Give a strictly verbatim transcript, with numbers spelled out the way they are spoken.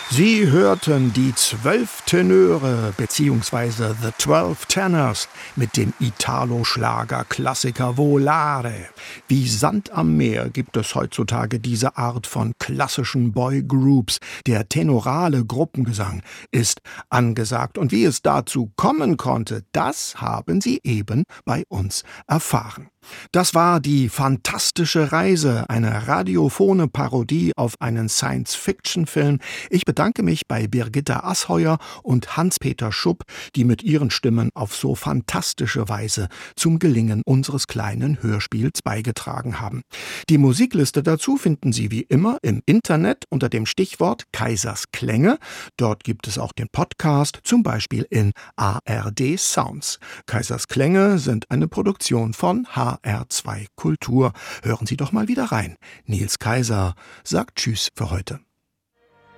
Sie hörten die zwölf Tenöre bzw. The Twelve Tenors mit dem Italo-Schlager-Klassiker Volare. Wie Sand am Meer gibt es heutzutage diese Art von klassischen Boygroups. Der tenorale Gruppengesang ist angesagt. Und wie es dazu kommen konnte, das haben Sie eben bei uns erfahren. Das war die fantastische Reise, eine radiophone Parodie auf einen Science-Fiction-Film. Ich bedanke mich bei Birgitta Asheuer und Hans-Peter Schupp, die mit ihren Stimmen auf so fantastische Weise zum Gelingen unseres kleinen Hörspiels beigetragen haben. Die Musikliste dazu finden Sie wie immer im Internet unter dem Stichwort Kaisers Klänge. Dort gibt es auch den Podcast, zum Beispiel in A R D Sounds. Kaisers Klänge sind eine Produktion von H R zwei Kultur. Hören Sie doch mal wieder rein. Nils Kaiser sagt Tschüss für heute.